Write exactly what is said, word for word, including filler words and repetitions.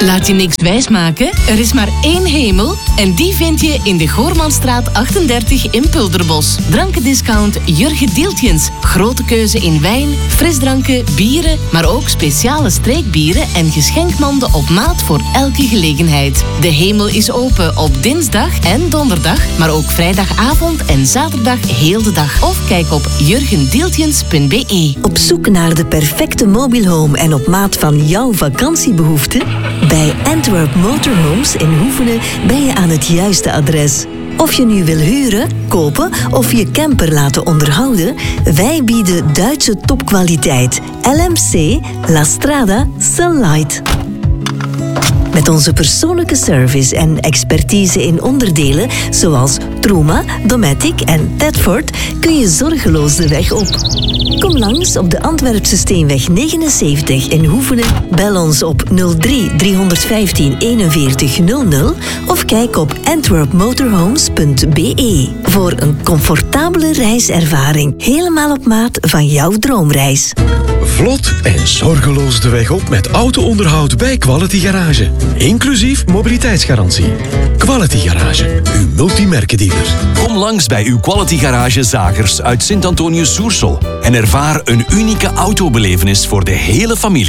Laat je niks wijsmaken. Er is maar één hemel en die vind je in de Goormanstraat achtendertig in Pulderbos. Drankendiscount Jurgen Dieltjens. Grote keuze in wijn, frisdranken, bieren, maar ook speciale streekbieren en geschenkmanden op maat voor elke gelegenheid. De hemel is open op dinsdag en donderdag, maar ook vrijdagavond en zaterdag heel de dag. Of kijk op jurgen dieltjens punt b e. Op zoek naar de perfecte mobile home en op maat van jouw vakantiebehoeften? Bij Antwerp Motorhomes in Hoevenen ben je aan het juiste adres. Of je nu wil huren, kopen of je camper laten onderhouden, wij bieden Duitse topkwaliteit. L M C La Strada Sunlight. Met onze persoonlijke service en expertise in onderdelen zoals Truma, Dometic en Tedford kun je zorgeloos de weg op. Kom langs op de Antwerpse Steenweg negenenzeventig in Hoevenen. Bel ons op nul drie driehonderdvijftien eenenveertig nul nul of kijk op antwerp motorhomes punt b e voor een comfortabele reiservaring. Helemaal op maat van jouw droomreis. Vlot en zorgeloos de weg op met auto-onderhoud bij Quality Garage. Inclusief mobiliteitsgarantie. Quality Garage, uw multimerkendealer. Kom langs bij uw Quality Garage Zakers uit Sint-Antonius-Soersel en ervaar een unieke autobelevenis voor de hele familie.